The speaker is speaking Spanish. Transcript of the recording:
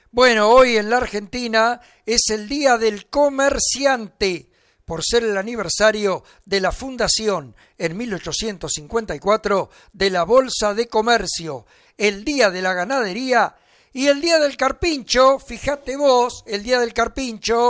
Bueno, hoy en la Argentina es el Día del Comerciante, por ser el aniversario de la fundación en 1854 de la Bolsa de Comercio, el Día de la Ganadería y el Día del Carpincho. Fíjate vos, el Día del Carpincho